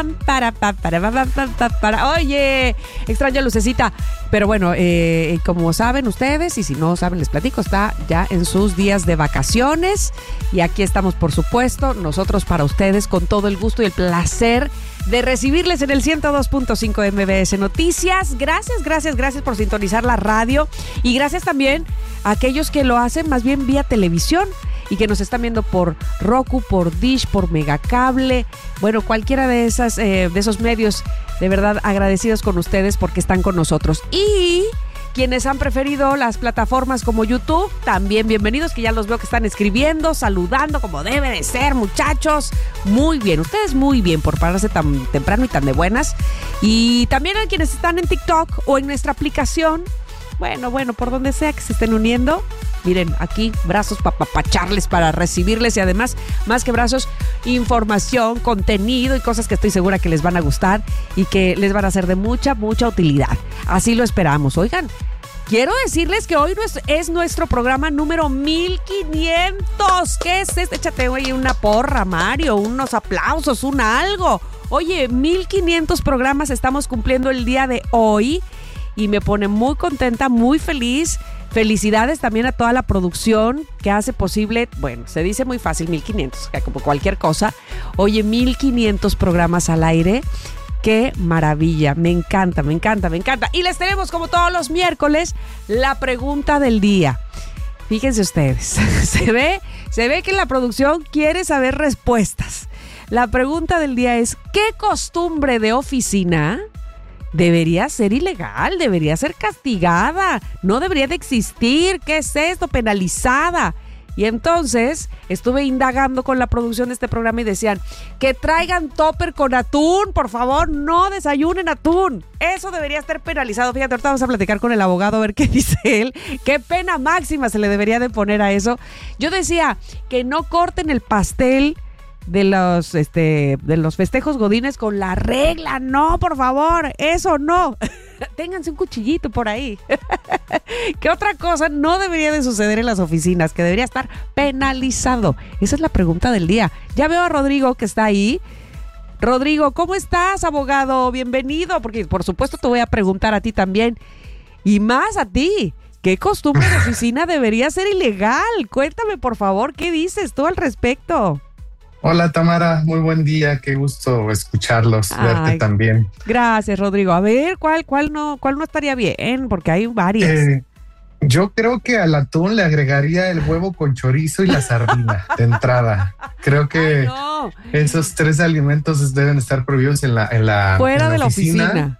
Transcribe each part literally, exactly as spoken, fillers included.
Para, para, para, para, para, para. Oye, extraña lucecita. Pero bueno, eh, como saben ustedes, y si no saben les platico, está ya en sus días de vacaciones. Y aquí estamos, por supuesto, nosotros para ustedes con todo el gusto y el placer de recibirles en el ciento dos punto cinco M B S Noticias. Gracias, gracias, gracias por sintonizar la radio. Y gracias también a aquellos que lo hacen más bien vía televisión y que nos están viendo por Roku, por Dish, por Megacable, bueno, cualquiera de esas eh, de esos medios. De verdad agradecidos con ustedes porque están con nosotros. Y quienes han preferido las plataformas como YouTube, también bienvenidos, que ya los veo que están escribiendo, saludando como debe de ser, muchachos. Muy bien, ustedes muy bien por pararse tan temprano y tan de buenas. Y también a quienes están en TikTok o en nuestra aplicación. Bueno, bueno, por donde sea que se estén uniendo, miren, aquí brazos para papacharles, para recibirles y además, más que brazos, información, contenido y cosas que estoy segura que les van a gustar y que les van a ser de mucha, mucha utilidad. Así lo esperamos. Oigan, quiero decirles que hoy es, es nuestro programa número mil quinientos. ¿Qué es esto? Échate, oye, una porra, Mario, unos aplausos, un algo. Oye, mil quinientos programas estamos cumpliendo el día de hoy. Y me pone muy contenta, muy feliz. Felicidades también a toda la producción que hace posible, bueno, se dice muy fácil, mil quinientos, como cualquier cosa. Oye, mil quinientos programas al aire. ¡Qué maravilla! Me encanta, me encanta, me encanta. Y les tenemos, como todos los miércoles, la pregunta del día. Fíjense ustedes, se ve, se ve que la producción quiere saber respuestas. La pregunta del día es, ¿qué costumbre de oficina debería ser ilegal, debería ser castigada, no debería de existir? ¿Qué es esto? Penalizada. Y entonces estuve indagando con la producción de este programa y decían que traigan topper con atún, por favor, no desayunen atún. Eso debería estar penalizado. Fíjate, ahorita vamos a platicar con el abogado a ver qué dice él. ¿Qué pena máxima se le debería de poner a eso? Yo decía que no corten el pastel de los este de los festejos godines con la regla, no, por favor, eso no. Ténganse un cuchillito por ahí. ¿Qué otra cosa no debería de suceder en las oficinas que debería estar penalizado? Esa es la pregunta del día. Ya veo a Rodrigo que está ahí. Rodrigo, ¿cómo estás, abogado? Bienvenido, porque por supuesto te voy a preguntar a ti también y más a ti. ¿Qué costumbre de oficina debería ser ilegal? Cuéntame, por favor, ¿qué dices tú al respecto? Hola Tamara, muy buen día, qué gusto escucharlos, Ay, verte también. Gracias, Rodrigo. A ver, ¿cuál, cuál no, cuál no estaría bien? Porque hay varias. Eh, yo creo que al atún le agregaría el huevo con chorizo y la sardina de entrada. Creo que Ay, no. esos tres alimentos deben estar prohibidos en la, en la fuera en de la oficina. oficina.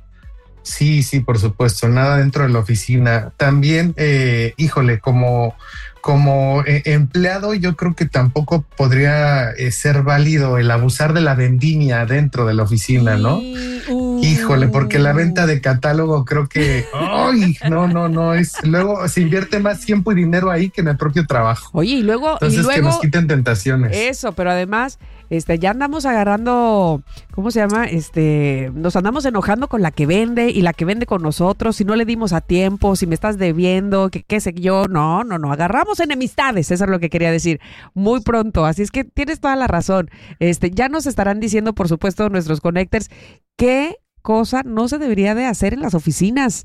Sí, sí, por supuesto, nada dentro de la oficina. También, eh, híjole, como Como eh, empleado, yo creo que tampoco podría eh, ser válido el abusar de la vendimia dentro de la oficina, ¿no? Uh. Híjole, porque la venta de catálogo creo que, ¡ay! No, no, no, es luego se invierte más tiempo y dinero ahí que en el propio trabajo. Oye, y luego, Entonces, y luego que nos quiten tentaciones. Eso, pero además, este, ya andamos agarrando, ¿cómo se llama? Este, nos andamos enojando con la que vende y la que vende con nosotros, si no le dimos a tiempo, si me estás debiendo, que qué sé yo, no, no, no, agarramos enemistades, eso es lo que quería decir, muy pronto, así es que tienes toda la razón. Este, ya nos estarán diciendo, por supuesto, nuestros connectors, qué cosa no se debería de hacer en las oficinas.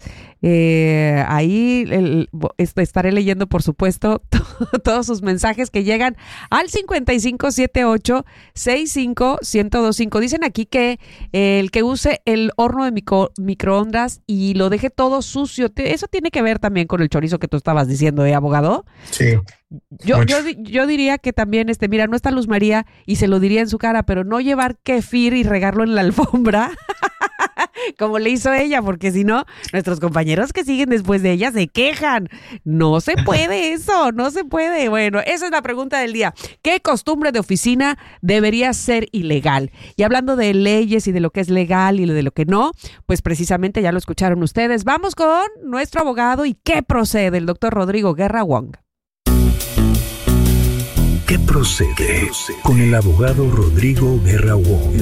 Eh, ahí el, estaré leyendo, por supuesto, todos sus mensajes que llegan al cincuenta y cinco setenta y ocho sesenta y cinco ciento veinticinco. Dicen aquí que el que use el horno de micro, microondas y lo deje todo sucio, eso tiene que ver también con el chorizo que tú estabas diciendo, ¿eh, abogado? Sí. Yo, yo, yo diría que también, este, mira, no está Luz María y se lo diría en su cara, pero no llevar kefir y regarlo en la alfombra como le hizo ella, porque si no, nuestros compañeros que siguen después de ella se quejan. No se puede eso, no se puede. Bueno, esa es la pregunta del día. ¿Qué costumbre de oficina debería ser ilegal? Y hablando de leyes y de lo que es legal y de lo que no, pues precisamente ya lo escucharon ustedes. Vamos con nuestro abogado y qué procede, el doctor Rodrigo Guerra Wong. ¿Qué procede con el abogado Rodrigo Guerra Wong?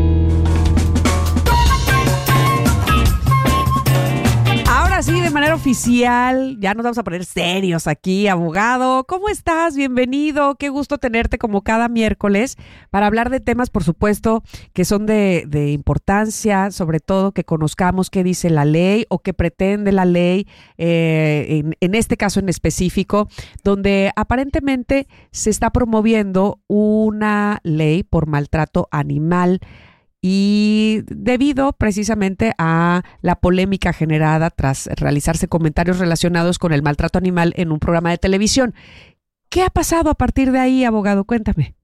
Ahora sí, de manera oficial oficial. Ya nos vamos a poner serios aquí, abogado. ¿Cómo estás? Bienvenido. Qué gusto tenerte como cada miércoles para hablar de temas, por supuesto, que son de, de importancia, sobre todo que conozcamos qué dice la ley o qué pretende la ley, eh, en, en este caso en específico, donde aparentemente se está promoviendo una ley por maltrato animal. Y debido precisamente a la polémica generada tras realizarse comentarios relacionados con el maltrato animal en un programa de televisión. ¿Qué ha pasado a partir de ahí, abogado? Cuéntame.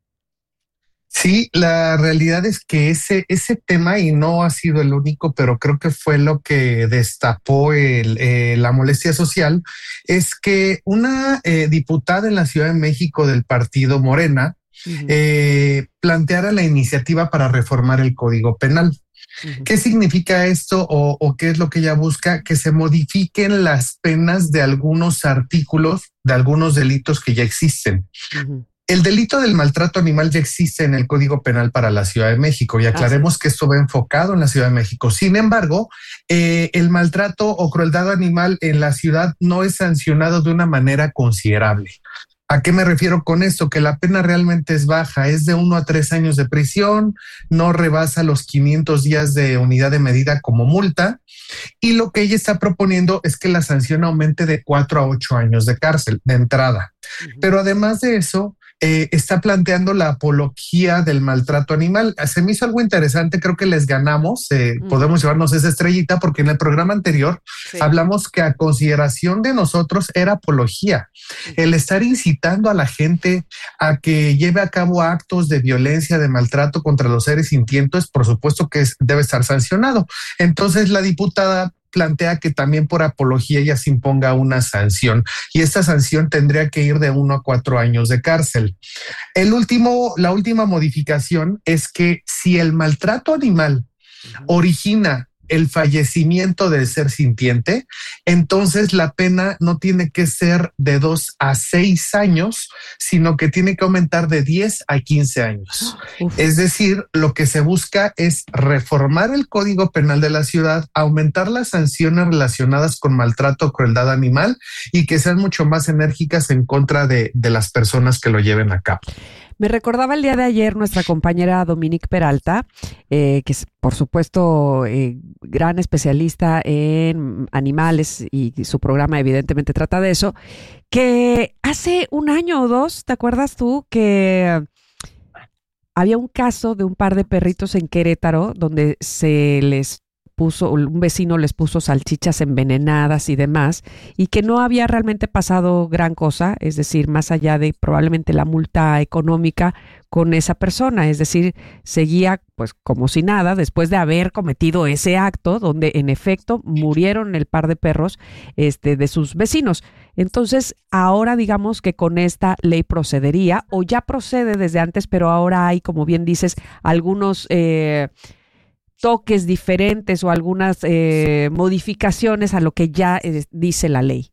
Sí, la realidad es que ese, ese tema, y no ha sido el único, pero creo que fue lo que destapó el, eh, la molestia social, es que una eh, diputada en la Ciudad de México del partido Morena, Uh-huh. Eh, planteara la iniciativa para reformar el Código Penal. Uh-huh. ¿Qué significa esto o, o qué es lo que ella busca? Que se modifiquen las penas de algunos artículos, de algunos delitos que ya existen. Uh-huh. El delito del maltrato animal ya existe en el Código Penal para la Ciudad de México y aclaremos ah, sí. que esto va enfocado en la Ciudad de México. Sin embargo, eh, el maltrato o crueldad animal en la ciudad no es sancionado de una manera considerable. ¿A qué me refiero con esto? Que la pena realmente es baja, es de uno a tres años de prisión, no rebasa los quinientos días de unidad de medida como multa, y lo que ella está proponiendo es que la sanción aumente de cuatro a ocho años de cárcel de entrada. Uh-huh. Pero además de eso, eh, está planteando la apología del maltrato animal. Se me hizo algo interesante, creo que les ganamos, eh, uh-huh. podemos llevarnos esa estrellita, porque en el programa anterior sí. hablamos que a consideración de nosotros era apología. Uh-huh. El estar incitando a la gente a que lleve a cabo actos de violencia, de maltrato contra los seres sintientes, por supuesto que es, debe estar sancionado. Entonces la diputada plantea que también por apología ella se imponga una sanción y esta sanción tendría que ir de uno a cuatro años de cárcel. El último, la última modificación es que si el maltrato animal origina el fallecimiento del ser sintiente, entonces la pena no tiene que ser de dos a seis años, sino que tiene que aumentar de diez a quince años. Uf. Es decir, lo que se busca es reformar el Código Penal de la ciudad, aumentar las sanciones relacionadas con maltrato o crueldad animal y que sean mucho más enérgicas en contra de, de las personas que lo lleven a cabo. Me recordaba el día de ayer nuestra compañera Dominique Peralta, eh, que es por supuesto eh, gran especialista en animales y su programa evidentemente trata de eso, que hace un año o dos, ¿te acuerdas tú que había un caso de un par de perritos en Querétaro donde se les puso, un vecino les puso salchichas envenenadas y demás, y que no había realmente pasado gran cosa, es decir, más allá de probablemente la multa económica con esa persona, es decir, seguía pues como si nada después de haber cometido ese acto donde en efecto murieron el par de perros este, de sus vecinos. Entonces, ahora digamos que con esta ley procedería, o ya procede desde antes, pero ahora hay, como bien dices, algunos eh, toques diferentes o algunas eh, modificaciones a lo que ya eh, dice la ley.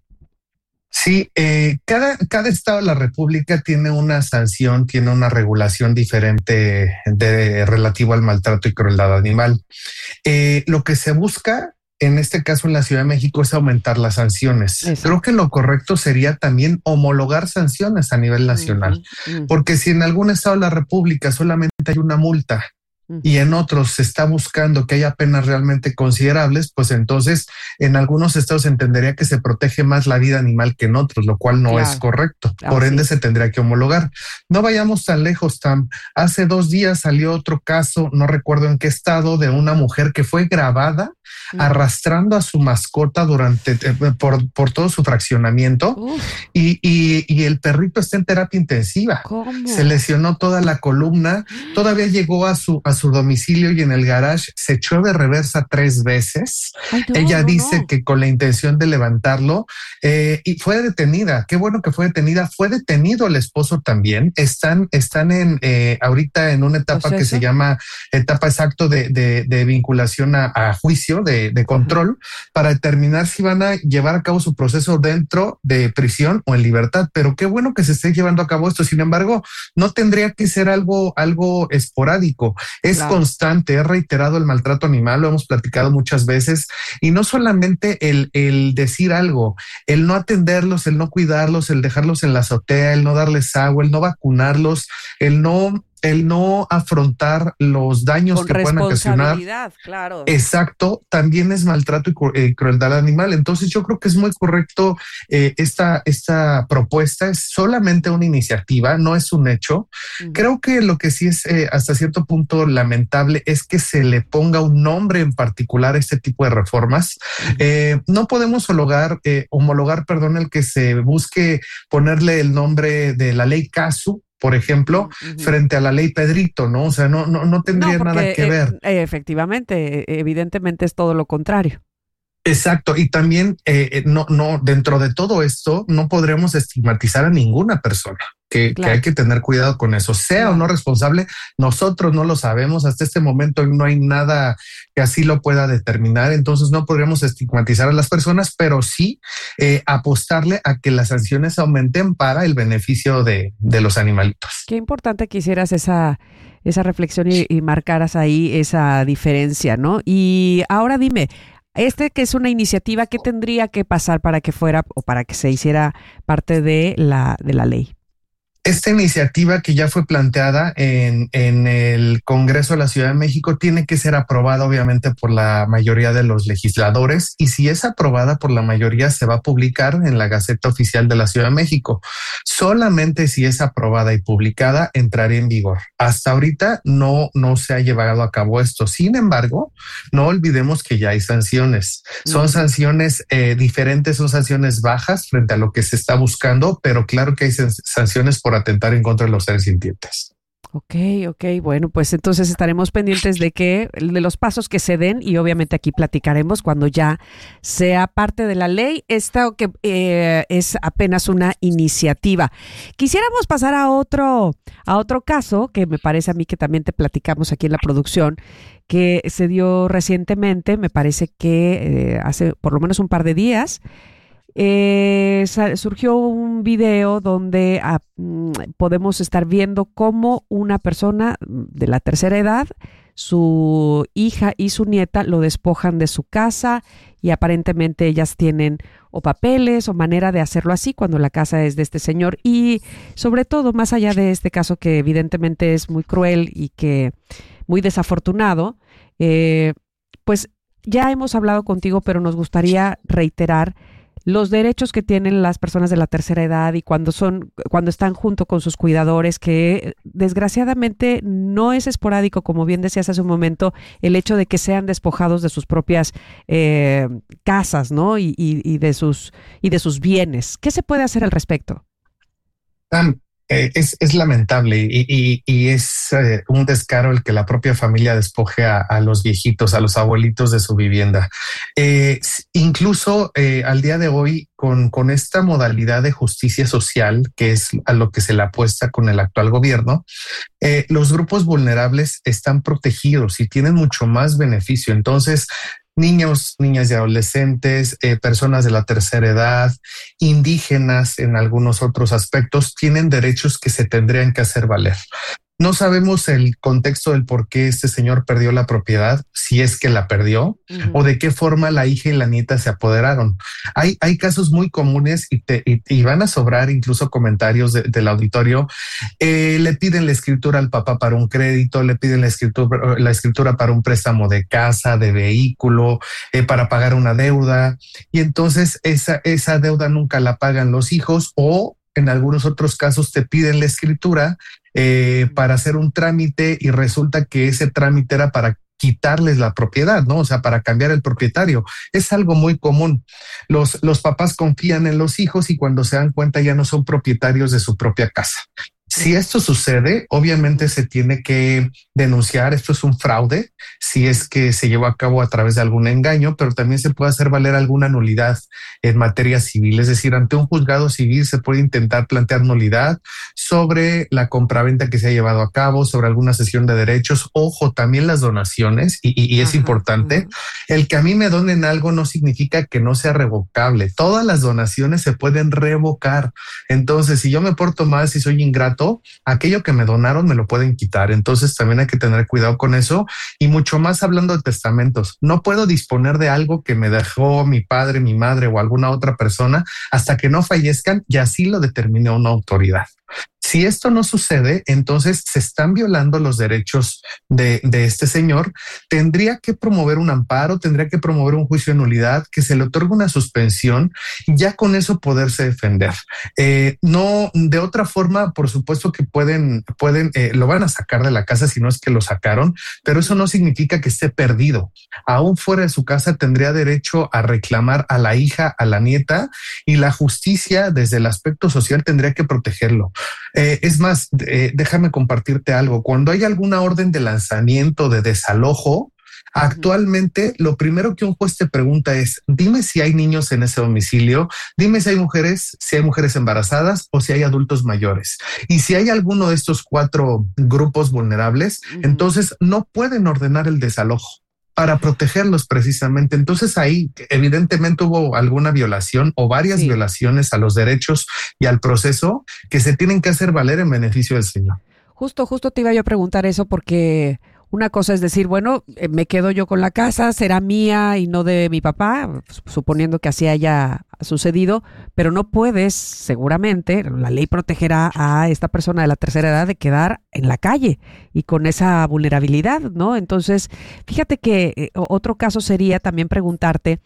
Sí, eh, cada, cada estado de la República tiene una sanción, tiene una regulación diferente de relativo al maltrato y crueldad animal. Eh, lo que se busca en este caso en la Ciudad de México es aumentar las sanciones. Eso. Creo que lo correcto sería también homologar sanciones a nivel nacional, uh-huh, uh-huh. porque si en algún estado de la República solamente hay una multa y en otros se está buscando que haya penas realmente considerables, pues entonces en algunos estados se entendería que se protege más la vida animal que en otros, lo cual no claro. es correcto. Por ah, ende sí. se tendría que homologar. No vayamos tan lejos, Tam. Hace dos días salió otro caso, no recuerdo en qué estado, de una mujer que fue grabada mm. arrastrando a su mascota durante eh, por, por todo su fraccionamiento y, y, y el perrito está en terapia intensiva. ¿Cómo? Se lesionó toda la columna, todavía llegó a su a su domicilio y en el garage se echó de reversa tres veces. Ay, no, Ella no, dice no. que con la intención de levantarlo eh, y fue detenida. Qué bueno que fue detenida. Fue detenido el esposo también. Están, están en eh, ahorita en una etapa ¿Proceso? que se llama etapa exacto de, de, de vinculación a, a juicio. juicio, de, de control, uh-huh. para determinar si van a llevar a cabo su proceso dentro de prisión o en libertad. Pero qué bueno que se esté llevando a cabo esto. Sin embargo, no tendría que ser algo, algo esporádico. Es claro. constante, es reiterado el maltrato animal, lo hemos platicado muchas veces, y no solamente el, el decir algo, el no atenderlos, el no cuidarlos, el dejarlos en la azotea, el no darles agua, el no vacunarlos, el no el no afrontar los daños Con que puedan ocasionar. Claro. Exacto, también es maltrato y cru eh, crueldad animal. Entonces yo creo que es muy correcto eh, esta, esta propuesta. Es solamente una iniciativa, no es un hecho. Uh-huh. Creo que lo que sí es eh, hasta cierto punto lamentable es que se le ponga un nombre en particular a este tipo de reformas. Uh-huh. eh, no podemos homologar, eh, homologar, perdón, el que se busque ponerle el nombre de la ley Casu, por ejemplo, uh-huh. frente a la ley Pedrito, ¿no? O sea, no, no, no tendría no, porque, nada que eh, ver. Efectivamente, evidentemente es todo lo contrario. Exacto, y también eh, no, no, dentro de todo esto no podremos estigmatizar a ninguna persona. Que, claro. que hay que tener cuidado con eso, sea claro. o no responsable, nosotros no lo sabemos, hasta este momento no hay nada que así lo pueda determinar, entonces no podríamos estigmatizar a las personas, pero sí eh, apostarle a que las sanciones aumenten para el beneficio de, de los animalitos. Qué importante que hicieras esa, esa reflexión y, y marcaras ahí esa diferencia, ¿no? Y ahora dime, este que es una iniciativa, ¿qué tendría que pasar para que fuera o para que se hiciera parte de la, de la ley? Esta iniciativa que ya fue planteada en, en el Congreso de la Ciudad de México tiene que ser aprobada obviamente por la mayoría de los legisladores, y si es aprobada por la mayoría se va a publicar en la Gaceta Oficial de la Ciudad de México. Solamente si es aprobada y publicada entraría en vigor. Hasta ahorita no, no se ha llevado a cabo esto. Sin embargo, no olvidemos que ya hay sanciones. Son sanciones eh, diferentes, son sanciones bajas frente a lo que se está buscando, pero claro que hay sanciones por atentar en contra de los seres sintientes. Ok, ok, bueno, pues entonces estaremos pendientes de que de los pasos que se den, y obviamente aquí platicaremos cuando ya sea parte de la ley. Esta que eh, es apenas una iniciativa. Quisiéramos pasar a otro a otro caso que me parece a mí que también te platicamos aquí en la producción, que se dio recientemente, me parece que eh, hace por lo menos un par de días. Eh, surgió un video donde ah, podemos estar viendo cómo una persona de la tercera edad, su hija y su nieta, lo despojan de su casa, y aparentemente ellas tienen o papeles o manera de hacerlo así cuando la casa es de este señor. Y sobre todo, más allá de este caso que evidentemente es muy cruel y que muy desafortunado, eh, pues ya hemos hablado contigo, pero nos gustaría reiterar los derechos que tienen las personas de la tercera edad y cuando son, cuando están junto con sus cuidadores, que desgraciadamente no es esporádico, como bien decías hace un momento, el hecho de que sean despojados de sus propias eh, casas, ¿no? Y, y, y de sus y de sus bienes. ¿Qué se puede hacer al respecto? Um. Eh, es, es lamentable y, y, y es eh, un descaro el que la propia familia despoje a, a los viejitos, a los abuelitos de su vivienda. Eh, incluso eh, al día de hoy, con, con esta modalidad de justicia social, que es a lo que se le apuesta con el actual gobierno, eh, los grupos vulnerables están protegidos y tienen mucho más beneficio. Entonces, niños, niñas y adolescentes, eh, personas de la tercera edad, indígenas en algunos otros aspectos, tienen derechos que se tendrían que hacer valer. No sabemos el contexto del por qué este señor perdió la propiedad, si es que la perdió, uh-huh. o de qué forma la hija y la nieta se apoderaron. Hay, hay casos muy comunes y, te, y, y van a sobrar incluso comentarios de, del auditorio. Eh, le piden la escritura al papá para un crédito, le piden la escritura, la escritura para un préstamo de casa, de vehículo, eh, para pagar una deuda. Y entonces esa, esa deuda nunca la pagan los hijos, o en algunos otros casos te piden la escritura Eh, para hacer un trámite y resulta que ese trámite era para quitarles la propiedad, ¿no? O sea, para cambiar el propietario. Es algo muy común. Los, los papás confían en los hijos y cuando se dan cuenta ya no son propietarios de su propia casa. Si esto sucede, obviamente se tiene que denunciar. Esto es un fraude, si es que se llevó a cabo a través de algún engaño, pero también se puede hacer valer alguna nulidad en materia civil. Es decir, ante un juzgado civil se puede intentar plantear nulidad sobre la compraventa que se ha llevado a cabo, sobre alguna cesión de derechos. Ojo, también las donaciones, y, y, y es Ajá, importante. Uh-huh. El que a mí me donen algo no significa que no sea revocable. Todas las donaciones se pueden revocar. Entonces, si yo me porto mal, si soy ingrato, aquello que me donaron me lo pueden quitar. Entonces también hay que tener cuidado con eso, y mucho más hablando de testamentos. No puedo disponer de algo que me dejó mi padre, mi madre o alguna otra persona hasta que no fallezcan, y así lo determine una autoridad. Si esto no sucede, entonces se están violando los derechos de, de este señor. Tendría que promover un amparo, tendría que promover un juicio de nulidad, que se le otorgue una suspensión, y ya con eso poderse defender. Eh, no, de otra forma, por supuesto que pueden, pueden, eh, lo van a sacar de la casa si no es que lo sacaron, pero eso no significa que esté perdido. Aún fuera de su casa tendría derecho a reclamar a la hija, a la nieta, y la justicia desde el aspecto social tendría que protegerlo. Eh, es más, eh, déjame compartirte algo. Cuando hay alguna orden de lanzamiento, de desalojo, actualmente lo primero que un juez te pregunta es: dime si hay niños en ese domicilio, dime si hay mujeres, si hay mujeres embarazadas o si hay adultos mayores. Y si hay alguno de estos cuatro grupos vulnerables, uh-huh. entonces no pueden ordenar el desalojo para protegerlos precisamente. Entonces ahí evidentemente hubo alguna violación o varias sí. violaciones a los derechos y al proceso que se tienen que hacer valer en beneficio del señor. Justo, justo te iba yo a preguntar eso, porque una cosa es decir, bueno, me quedo yo con la casa, será mía y no de mi papá, suponiendo que así haya sucedido, pero no puedes, seguramente, la ley protegerá a esta persona de la tercera edad de quedar en la calle y con esa vulnerabilidad, ¿no? Entonces, fíjate que eh, otro caso sería también preguntarte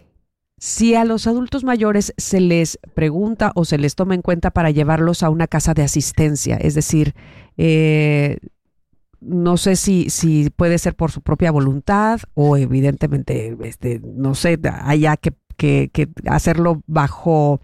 si a los adultos mayores se les pregunta o se les toma en cuenta para llevarlos a una casa de asistencia, es decir, eh, no sé si, si puede ser por su propia voluntad o evidentemente, este, no sé, haya que, que, que hacerlo bajo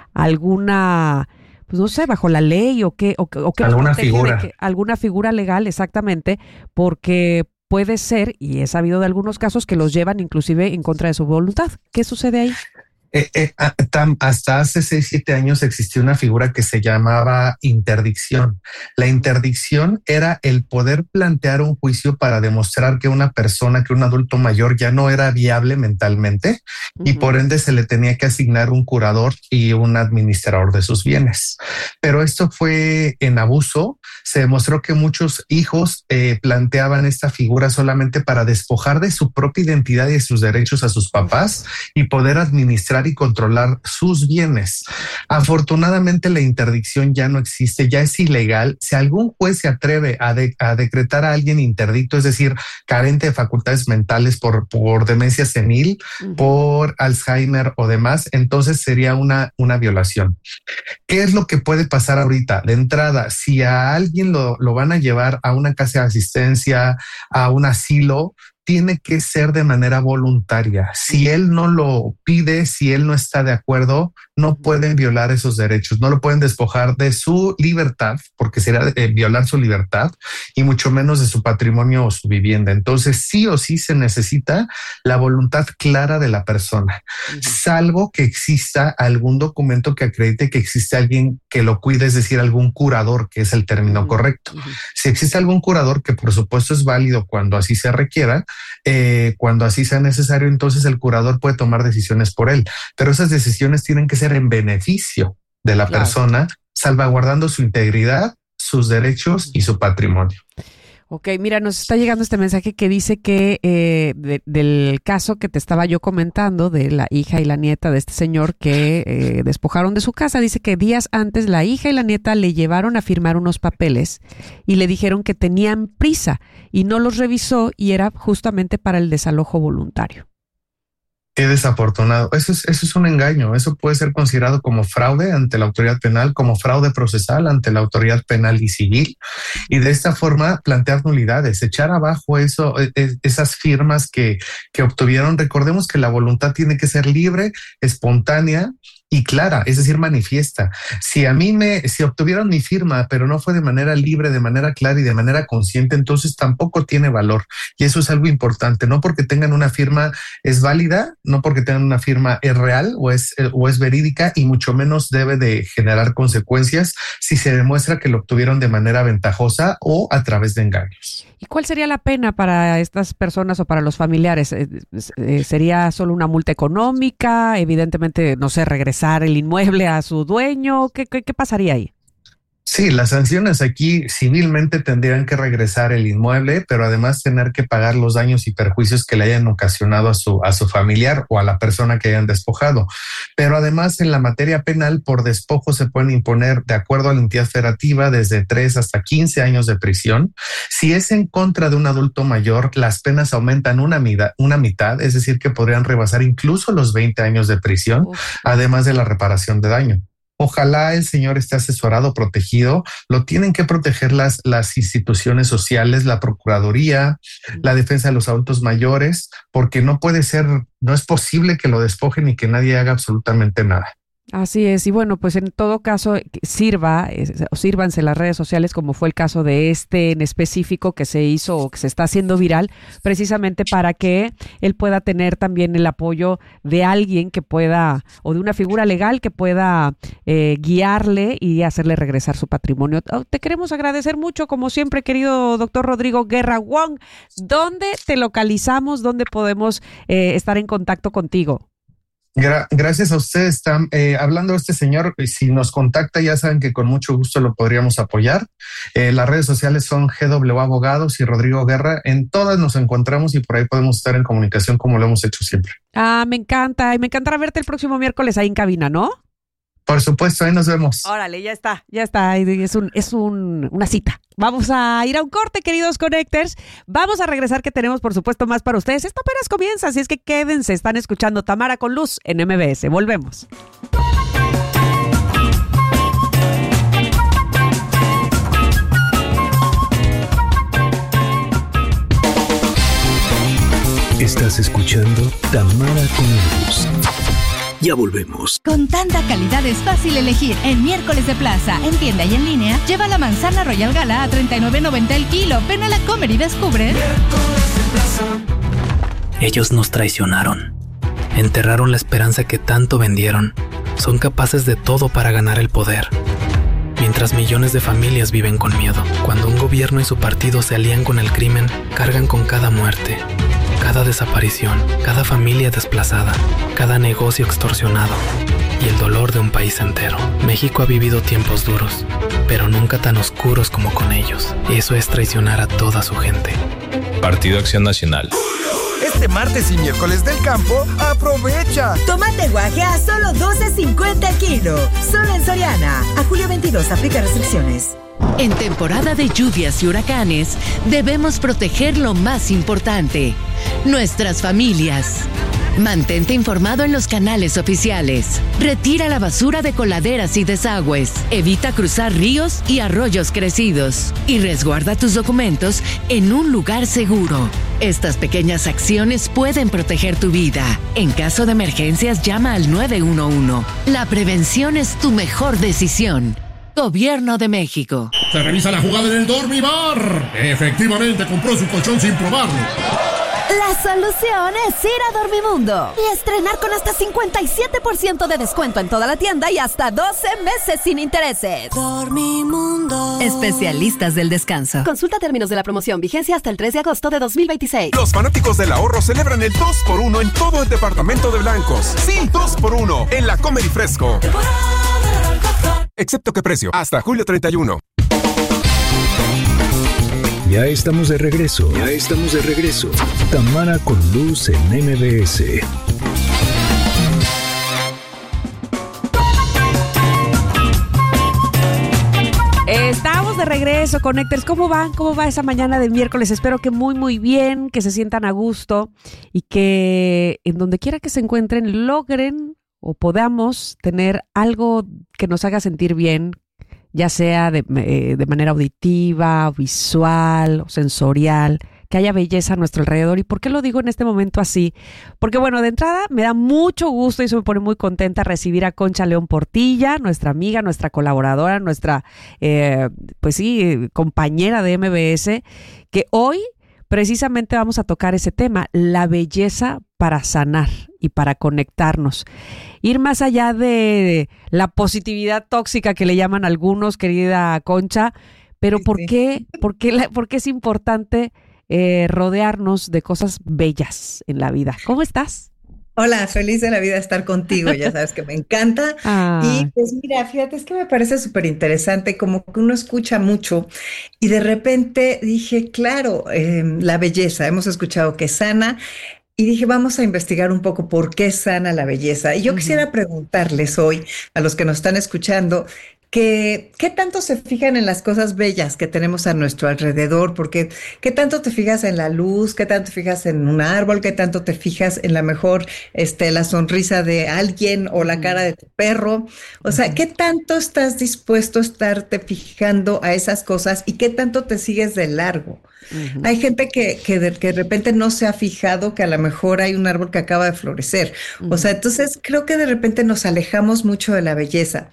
alguna, pues no sé, bajo la ley o qué, o, o qué alguna figura, que, alguna figura legal, exactamente, porque puede ser, y he sabido de algunos casos que los llevan inclusive en contra de su voluntad. ¿Qué sucede ahí? Eh, eh, hasta hace seis, siete años existía una figura que se llamaba interdicción. La interdicción era el poder plantear un juicio para demostrar que una persona, que un adulto mayor ya no era viable mentalmente uh-huh. y por ende se le tenía que asignar un curador y un administrador de sus bienes. Pero esto fue en abuso. Se demostró que muchos hijos eh, planteaban esta figura solamente para despojar de su propia identidad y de sus derechos a sus papás y poder administrar y controlar sus bienes. Afortunadamente la interdicción ya no existe, ya es ilegal. Si algún juez se atreve a, de, a decretar a alguien interdicto, es decir, carente de facultades mentales por, por demencia senil, uh-huh. por Alzheimer o demás, entonces sería una, una violación. ¿Qué es lo que puede pasar ahorita? De entrada, si a alguien lo, lo van a llevar a una casa de asistencia, a un asilo, tiene que ser de manera voluntaria. Si él no lo pide, si él no está de acuerdo, no pueden violar esos derechos, no lo pueden despojar de su libertad, porque sería eh, violar su libertad, y mucho menos de su patrimonio o su vivienda. Entonces, sí o sí se necesita la voluntad clara de la persona, uh-huh. salvo que exista algún documento que acredite que existe alguien que lo cuide, es decir, algún curador, que es el término uh-huh. correcto. Uh-huh. Si existe algún curador, que por supuesto es válido cuando así se requiera, Eh, cuando así sea necesario, entonces el curador puede tomar decisiones por él, pero esas decisiones tienen que ser en beneficio de la claro. persona, salvaguardando su integridad, sus derechos y su patrimonio. Ok, mira, nos está llegando este mensaje que dice que eh, de, del caso que te estaba yo comentando de la hija y la nieta de este señor que eh, despojaron de su casa, dice que días antes la hija y la nieta le llevaron a firmar unos papeles y le dijeron que tenían prisa y no los revisó y era justamente para el desalojo voluntario. Qué desafortunado. Eso es, eso es un engaño. Eso puede ser considerado como fraude ante la autoridad penal, como fraude procesal ante la autoridad penal y civil. Y de esta forma plantear nulidades, echar abajo eso, esas firmas que, que obtuvieron. Recordemos que la voluntad tiene que ser libre, espontánea y clara, es decir, manifiesta. Si a mí me, si obtuvieron mi firma, pero no fue de manera libre, de manera clara y de manera consciente, entonces tampoco tiene valor. Y eso es algo importante. No porque tengan una firma es válida, no porque tengan una firma es real o es, o es verídica, y mucho menos debe de generar consecuencias si se demuestra que lo obtuvieron de manera ventajosa o a través de engaños. ¿Y cuál sería la pena para estas personas o para los familiares? Eh, eh, ¿Sería solo una multa económica? Evidentemente, no sé, regresar el inmueble a su dueño. ¿Qué, qué, qué pasaría ahí? Sí, las sanciones aquí civilmente tendrían que regresar el inmueble, pero además tener que pagar los daños y perjuicios que le hayan ocasionado a su, a su familiar o a la persona que hayan despojado. Pero además en la materia penal por despojo se pueden imponer, de acuerdo a la entidad federativa, desde tres hasta quince años de prisión. Si es en contra de un adulto mayor, las penas aumentan una, mida, una mitad, es decir, que podrían rebasar incluso los veinte años de prisión, Uf. además de la reparación de daño. Ojalá el señor esté asesorado, protegido. Lo tienen que proteger las, las instituciones sociales, la Procuraduría, la defensa de los adultos mayores, porque no puede ser, no es posible que lo despojen y que nadie haga absolutamente nada. Así es, y bueno, pues en todo caso sirva, o sírvanse las redes sociales, como fue el caso de este en específico que se hizo o que se está haciendo viral, precisamente para que él pueda tener también el apoyo de alguien que pueda, o de una figura legal que pueda eh, guiarle y hacerle regresar su patrimonio. Te queremos agradecer mucho, como siempre, querido doctor Rodrigo Guerra Wong. ¿Dónde te localizamos? ¿Dónde podemos eh, estar en contacto contigo? Gra- gracias a ustedes. Están eh, hablando de este señor. Si nos contacta, ya saben que con mucho gusto lo podríamos apoyar. Eh, las redes sociales son G W Abogados y Rodrigo Guerra. En todas nos encontramos y por ahí podemos estar en comunicación como lo hemos hecho siempre. Ah, me encanta. Y me encantará verte el próximo miércoles ahí en cabina, ¿no? Por supuesto, ahí nos vemos. Órale, ya está, ya está. Es un, es un, una cita. Vamos a ir a un corte, queridos Connectors. Vamos a regresar, que tenemos, por supuesto, más para ustedes. Esto apenas comienza, así es que quédense. Están escuchando Tamara con Luz en M B S. Volvemos. Estás escuchando Tamara con Luz. Ya volvemos. Con tanta calidad es fácil elegir. En Miércoles de Plaza, en tienda y en línea, lleva la manzana Royal Gala a treinta y nueve noventa el kilo. Ven a la Comer y descubre. Ellos nos traicionaron. Enterraron la esperanza que tanto vendieron. Son capaces de todo para ganar el poder. Mientras millones de familias viven con miedo. Cuando un gobierno y su partido se alían con el crimen, cargan con cada muerte, cada desaparición, cada familia desplazada, cada negocio extorsionado y el dolor de un país entero. México ha vivido tiempos duros, pero nunca tan oscuros como con ellos. Eso es traicionar a toda su gente. Partido Acción Nacional. Este martes y miércoles del campo, aprovecha. Tomate guaje a solo doce cincuenta el kilo. Solo en Soriana. A julio veintidós, aplica restricciones. En temporada de lluvias y huracanes, debemos proteger lo más importante: nuestras familias. Mantente informado en los canales oficiales. Retira la basura de coladeras y desagües. Evita cruzar ríos y arroyos crecidos. Y resguarda tus documentos en un lugar seguro. Estas pequeñas acciones pueden proteger tu vida. En caso de emergencias, llama al nueve uno uno. La prevención es tu mejor decisión. Gobierno de México. Se revisa la jugada en el Dormibar. Efectivamente compró su colchón sin probarlo. La solución es ir a Dormimundo y estrenar con hasta cincuenta y siete por ciento de descuento en toda la tienda y hasta doce meses sin intereses. Dormimundo. Especialistas del descanso. Consulta términos de la promoción. Vigencia hasta el tres de agosto de dos mil veintiséis. Los fanáticos del ahorro celebran el dos por uno en todo el departamento de blancos. Sí, dos por uno en la Comer y Fresco. Excepto que precio, hasta julio treinta y uno. Ya estamos de regreso. Ya estamos de regreso. Tamara con Luz en M B S. Estamos de regreso, Connectors. ¿Cómo van? ¿Cómo va esa mañana de miércoles? Espero que muy, muy bien, que se sientan a gusto y que en donde quiera que se encuentren logren o podamos tener algo que nos haga sentir bien, ya sea de, eh, de manera auditiva, visual o sensorial, que haya belleza a nuestro alrededor. ¿Y por qué lo digo en este momento así? Porque bueno, de entrada me da mucho gusto y eso me pone muy contenta recibir a Concha León Portilla, nuestra amiga, nuestra colaboradora, nuestra, eh, pues sí, compañera de M B S, que hoy precisamente vamos a tocar ese tema, la belleza para sanar y para conectarnos. Ir más allá de la positividad tóxica que le llaman algunos, querida Concha, pero ¿por qué, por qué, la, por qué es importante eh, rodearnos de cosas bellas en la vida? ¿Cómo estás? Hola, feliz de la vida estar contigo, ya sabes que me encanta. Ah. Y pues mira, fíjate, es que me parece súper interesante, como que uno escucha mucho y de repente dije, claro, eh, la belleza, hemos escuchado que sana. Y dije, vamos a investigar un poco por qué sana la belleza. Y yo uh-huh. quisiera preguntarles hoy, a los que nos están escuchando, que qué tanto se fijan en las cosas bellas que tenemos a nuestro alrededor, porque qué tanto te fijas en la luz, qué tanto te fijas en un árbol, qué tanto te fijas en la mejor, este, la sonrisa de alguien o la cara de tu perro. O sea, uh-huh. qué tanto estás dispuesto a estarte fijando a esas cosas y qué tanto te sigues de largo. Uh-huh. Hay gente que, que, de, que de repente no se ha fijado que a lo mejor hay un árbol que acaba de florecer. Uh-huh. O sea, entonces creo que de repente nos alejamos mucho de la belleza.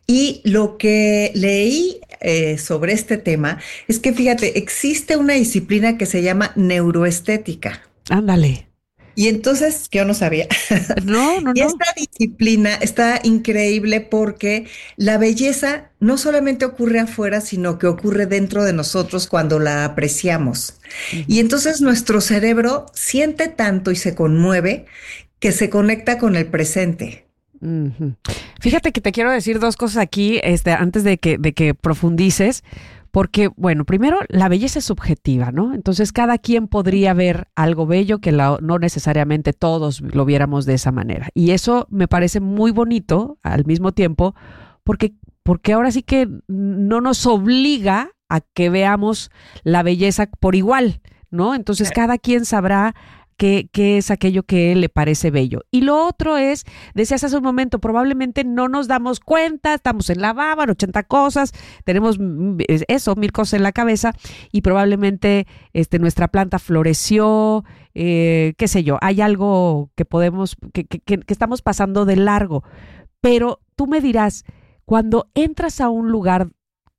Y lo que leí eh, sobre este tema es que, fíjate, existe una disciplina que se llama neuroestética. Ándale. Y entonces, que yo no sabía. No, no, no. Y esta disciplina está increíble porque la belleza no solamente ocurre afuera, sino que ocurre dentro de nosotros cuando la apreciamos. Uh-huh. Y entonces nuestro cerebro siente tanto y se conmueve que se conecta con el presente. Uh-huh. Fíjate que te quiero decir dos cosas aquí, este, antes de que, de que profundices. Porque, bueno, primero, la belleza es subjetiva, ¿no? Entonces, cada quien podría ver algo bello que la, no necesariamente todos lo viéramos de esa manera. Y eso me parece muy bonito al mismo tiempo, porque, porque ahora sí que no nos obliga a que veamos la belleza por igual, ¿no? Entonces, cada quien sabrá qué, qué es aquello que le parece bello. Y lo otro es, decías hace un momento, probablemente no nos damos cuenta, estamos en la baba, ochenta cosas, tenemos eso, mil cosas en la cabeza y probablemente este, nuestra planta floreció, eh, qué sé yo, hay algo que podemos, que, que, que estamos pasando de largo. Pero tú me dirás, cuando entras a un lugar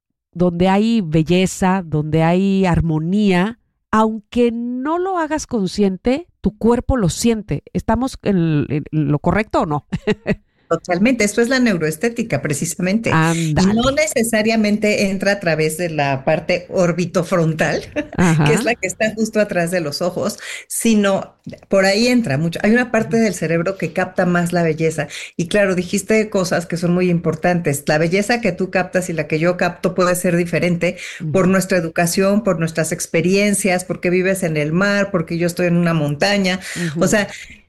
donde hay belleza, donde hay armonía, aunque no lo hagas consciente, tu cuerpo lo siente. ¿Estamos en, en lo correcto o no? Totalmente, esto es la neuroestética precisamente. Andale. Y no necesariamente entra a través de la parte orbitofrontal, Ajá. que es la que está justo atrás de los ojos, sino por ahí entra mucho. Hay una parte del cerebro que capta más la belleza. Y claro, dijiste cosas que son muy importantes. La belleza que tú captas y la que yo capto puede ser diferente uh-huh. por nuestra educación, por nuestras experiencias, porque vives en el mar, porque yo estoy en una montaña. Uh-huh. O sea,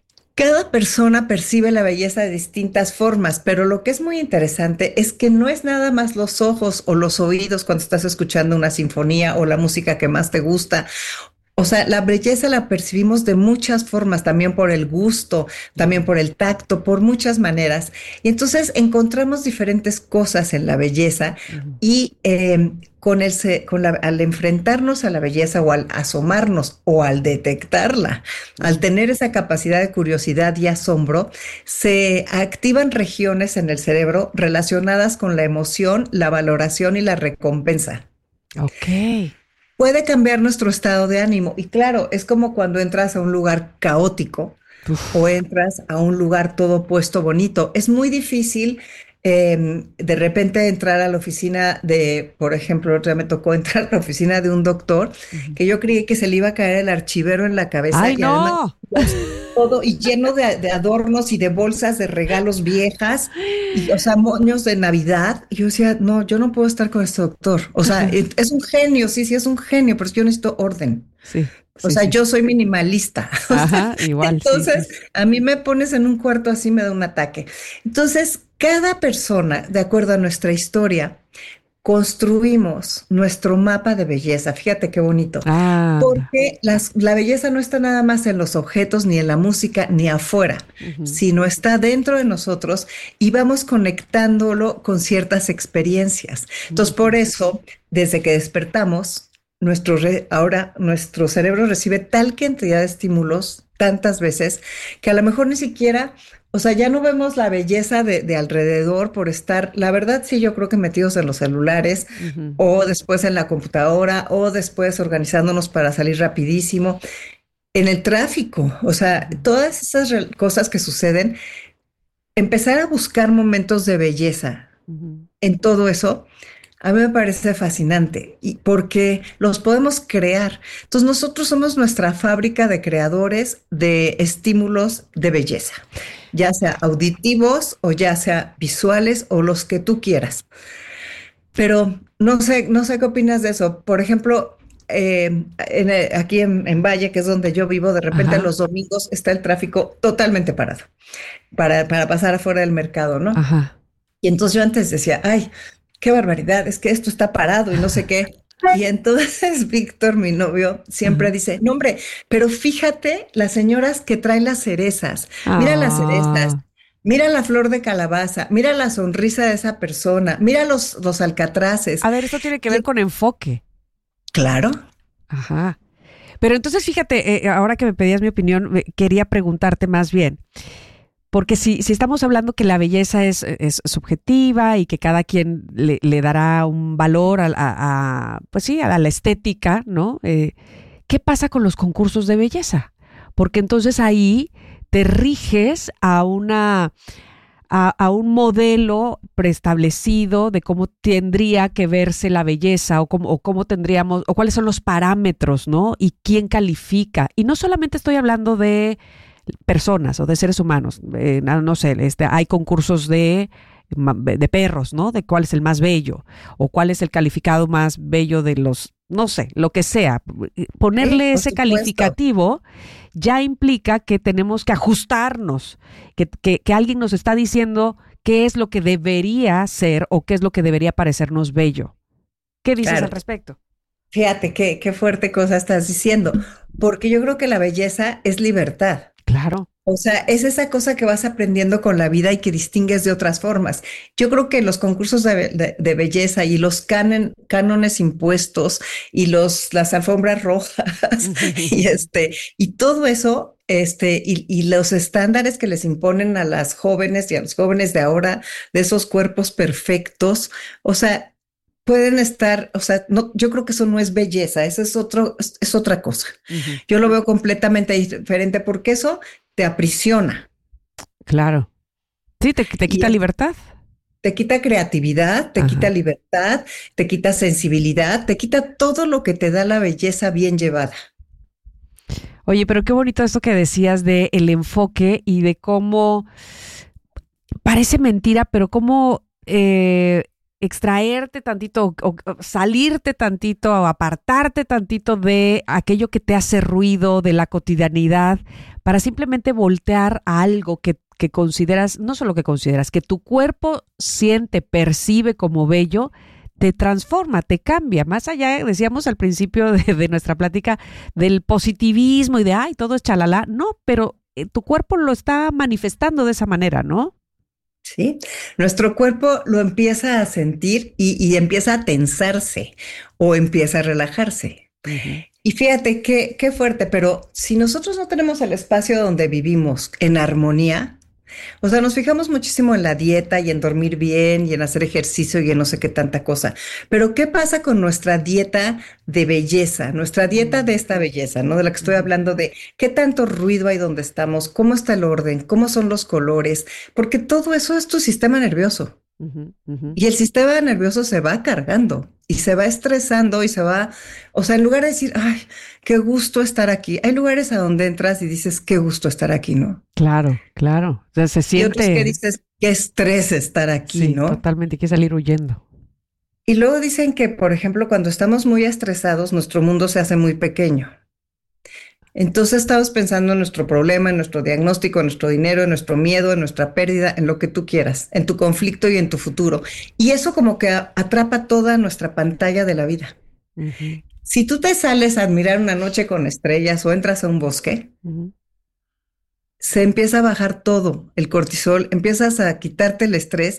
cada persona percibe la belleza de distintas formas, pero lo que es muy interesante es que no es nada más los ojos o los oídos cuando estás escuchando una sinfonía o la música que más te gusta. O sea, la belleza la percibimos de muchas formas, también por el gusto, también por el tacto, por muchas maneras. Y entonces encontramos diferentes cosas en la belleza uh-huh. y eh, con el, con la, al enfrentarnos a la belleza o al asomarnos o al detectarla, uh-huh. al tener esa capacidad de curiosidad y asombro, se activan regiones en el cerebro relacionadas con la emoción, la valoración y la recompensa. Ok. Puede cambiar nuestro estado de ánimo. Y claro, es como cuando entras a un lugar caótico Uf. o entras a un lugar todo puesto bonito. Es muy difícil eh, de repente entrar a la oficina de, por ejemplo, otro día me tocó entrar a la oficina de un doctor uh-huh. que yo creí que se le iba a caer el archivero en la cabeza. ¡Ay, y no! Además, todo y lleno de, de adornos y de bolsas de regalos viejas, y, o sea, moños de Navidad. Y yo decía, no, yo no puedo estar con este doctor. O sea, es, es un genio, sí, sí, es un genio, pero yo necesito orden. Sí. O sí, sea, sí. yo soy minimalista. Ajá, igual. Entonces, sí, sí. a mí me pones en un cuarto así, me da un ataque. Entonces, cada persona, de acuerdo a nuestra historia, construimos nuestro mapa de belleza. Fíjate qué bonito. Ah. Porque las, la belleza no está nada más en los objetos, ni en la música, ni afuera, uh-huh. sino está dentro de nosotros y vamos conectándolo con ciertas experiencias. Entonces, uh-huh. por eso, desde que despertamos, nuestro re, ahora nuestro cerebro recibe tal cantidad de estímulos tantas veces que a lo mejor ni siquiera, o sea, ya no vemos la belleza de, de alrededor por estar, la verdad sí, yo creo que metidos en los celulares uh-huh. o después en la computadora o después organizándonos para salir rapidísimo, en el tráfico, o sea, todas esas cosas que suceden, empezar a buscar momentos de belleza uh-huh. en todo eso. A mí me parece fascinante y porque los podemos crear. Entonces nosotros somos nuestra fábrica de creadores de estímulos de belleza, ya sea auditivos o ya sea visuales o los que tú quieras. Pero no sé, no sé qué opinas de eso. Por ejemplo, eh, en, aquí en, en Valle, que es donde yo vivo, de repente Ajá. los domingos está el tráfico totalmente parado para, para pasar afuera del mercado, ¿no? Ajá. Y entonces yo antes decía, ay, qué barbaridad, es que esto está parado y no sé qué. Y entonces Víctor, mi novio, siempre uh-huh. dice, no hombre, pero fíjate las señoras que traen las cerezas, mira ah. las cerezas, mira la flor de calabaza, mira la sonrisa de esa persona, mira los, los alcatraces. A ver, esto tiene que ver y... con enfoque. Claro. Ajá. Pero entonces fíjate, eh, ahora que me pedías mi opinión, quería preguntarte más bien. Porque si, si estamos hablando que la belleza es, es subjetiva y que cada quien le, le dará un valor a, a, a, pues sí, a la estética, ¿no? Eh, ¿Qué pasa con los concursos de belleza? Porque entonces ahí te riges a una a, a un modelo preestablecido de cómo tendría que verse la belleza o cómo, o cómo tendríamos, o cuáles son los parámetros, ¿no? Y quién califica. Y no solamente estoy hablando de personas o de seres humanos, eh, no, no sé, este, hay concursos de, de perros, ¿no? De cuál es el más bello o cuál es el calificado más bello de los, no sé, lo que sea. Ponerle sí, ese supuesto. Calificativo ya implica que tenemos que ajustarnos, que, que, que alguien nos está diciendo qué es lo que debería ser o qué es lo que debería parecernos bello. ¿Qué dices claro. al respecto? Fíjate qué, qué fuerte cosa estás diciendo, porque yo creo que la belleza es libertad. Claro. O sea, es esa cosa que vas aprendiendo con la vida y que distingues de otras formas. Yo creo que los concursos de, de, de belleza y los canon, cánones impuestos y los, las alfombras rojas y este, y todo eso, este, y, y los estándares que les imponen a las jóvenes y a los jóvenes de ahora, de esos cuerpos perfectos, o sea, pueden estar, o sea, no, yo creo que eso no es belleza, eso es otro, es, es otra cosa. Uh-huh. Yo lo veo completamente diferente porque eso te aprisiona. Claro. Sí, te, te quita y libertad. Te quita creatividad, te Ajá. quita libertad, te quita sensibilidad, te quita todo lo que te da la belleza bien llevada. Oye, pero qué bonito esto que decías de el enfoque y de cómo parece mentira, pero cómo eh, extraerte tantito o, o salirte tantito o apartarte tantito de aquello que te hace ruido, de la cotidianidad, para simplemente voltear a algo que, que consideras, no solo que consideras, que tu cuerpo siente, percibe como bello, te transforma, te cambia. Más allá, decíamos al principio de, de nuestra plática, del positivismo y de, ay, todo es chalala. No, pero eh, tu cuerpo lo está manifestando de esa manera, ¿no? Sí, nuestro cuerpo lo empieza a sentir y, y empieza a tensarse o empieza a relajarse. Uh-huh. Y fíjate qué, qué fuerte, pero si nosotros no tenemos el espacio donde vivimos en armonía, o sea, nos fijamos muchísimo en la dieta y en dormir bien y en hacer ejercicio y en no sé qué tanta cosa. Pero ¿qué pasa con nuestra dieta de belleza? Nuestra dieta de esta belleza, ¿no? De la que estoy hablando, de qué tanto ruido hay donde estamos, cómo está el orden, cómo son los colores, porque todo eso es tu sistema nervioso. Uh-huh, uh-huh. Y el sistema nervioso se va cargando y se va estresando y se va, o sea, en lugar de decir, ay, qué gusto estar aquí, hay lugares a donde entras y dices, qué gusto estar aquí, ¿no? Claro, claro. O sea, se siente. Y otros que dices, qué estrés estar aquí, sí, ¿no? Totalmente, hay que salir huyendo. Y luego dicen que, por ejemplo, cuando estamos muy estresados, nuestro mundo se hace muy pequeño. Entonces estamos pensando en nuestro problema, en nuestro diagnóstico, en nuestro dinero, en nuestro miedo, en nuestra pérdida, en lo que tú quieras, en tu conflicto y en tu futuro. Y eso como que atrapa toda nuestra pantalla de la vida. Uh-huh. Si tú te sales a admirar una noche con estrellas o entras a un bosque, uh-huh. se empieza a bajar todo, el cortisol, empiezas a quitarte el estrés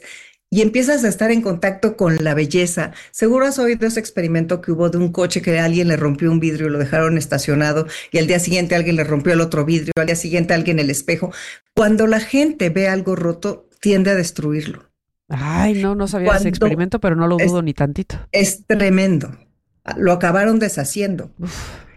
y empiezas a estar en contacto con la belleza. Seguro has oído ese experimento que hubo de un coche que a alguien le rompió un vidrio y lo dejaron estacionado y al día siguiente alguien le rompió el otro vidrio, al día siguiente alguien el espejo. Cuando la gente ve algo roto, tiende a destruirlo. Ay, no, no sabía Cuando ese experimento, pero no lo dudo es, ni tantito. Es tremendo. Lo acabaron deshaciendo. Uf.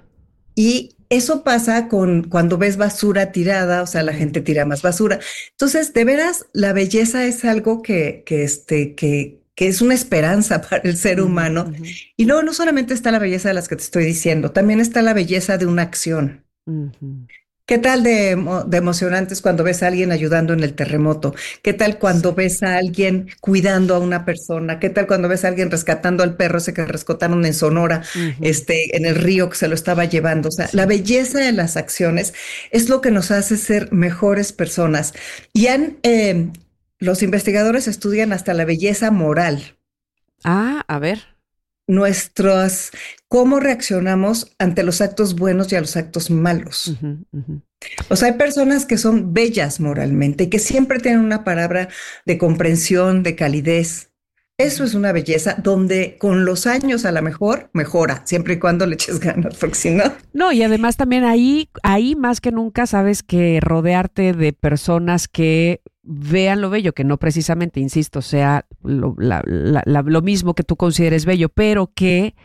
Y eso pasa con cuando ves basura tirada, o sea, la gente tira más basura. Entonces, de veras, la belleza es algo que, que, este, que, que es una esperanza para el ser humano. Uh-huh. Y luego no solamente está la belleza de las que te estoy diciendo, también está la belleza de una acción. Uh-huh. ¿Qué tal de, de emocionantes cuando ves a alguien ayudando en el terremoto? ¿Qué tal cuando sí. ves a alguien cuidando a una persona? ¿Qué tal cuando ves a alguien rescatando al perro ese que rescataron en Sonora, uh-huh. este, en el río que se lo estaba llevando? O sea, sí. la belleza de las acciones es lo que nos hace ser mejores personas. Y han, eh, los investigadores estudian hasta la belleza moral. Ah, a ver. Nuestros, cómo reaccionamos ante los actos buenos y a los actos malos. Uh-huh, uh-huh. O sea, hay personas que son bellas moralmente y que siempre tienen una palabra de comprensión, de calidez. Eso es una belleza donde con los años a lo mejor mejora, siempre y cuando le eches ganas, porque si no... No, y además también ahí, ahí más que nunca sabes que rodearte de personas que vean lo bello, que no precisamente, insisto, sea lo, la, la, la, lo mismo que tú consideres bello, pero que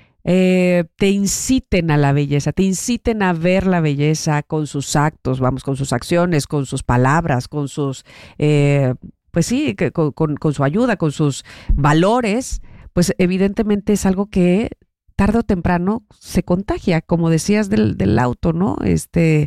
eh, te inciten a la belleza, te inciten a ver la belleza con sus actos, vamos, con sus acciones, con sus palabras, con sus... Eh, pues sí, que, con, con, con su ayuda, con sus valores, pues evidentemente es algo que tarde o temprano se contagia, como decías del, del auto, ¿no? Este,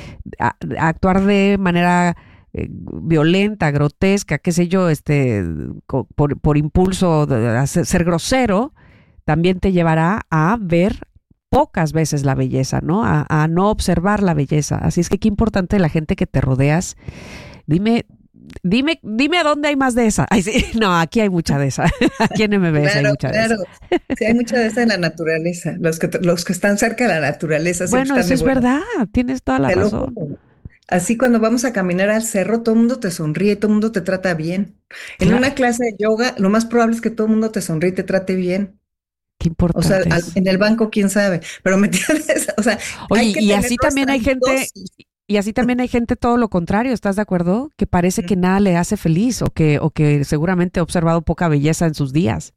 a, a actuar de manera eh, violenta, grotesca, qué sé yo, este, por, por impulso de hacer, ser grosero, también te llevará a ver pocas veces la belleza, ¿no? A, a no observar la belleza. Así es que qué importante la gente que te rodeas. Dime... Dime, dime a dónde hay más de esa. Ay, sí. No, aquí hay mucha de esa. Aquí en M B S claro, hay mucha claro. de esa. Sí, hay mucha de esa en la naturaleza. Los que, los que están cerca de la naturaleza. Bueno, eso es verdad. Tienes toda la Te razón. Lo, así cuando vamos a caminar al cerro, todo el mundo te sonríe, todo el mundo te trata bien. En claro. una clase de yoga, lo más probable es que todo el mundo te sonríe y te trate bien. Qué importante. O sea, al, en el banco, quién sabe. Pero me tienes, o sea, oye, hay que y así también hay gente... dosis. Y así también hay gente todo lo contrario, ¿estás de acuerdo? Que parece que nada le hace feliz o que, o que seguramente ha observado poca belleza en sus días.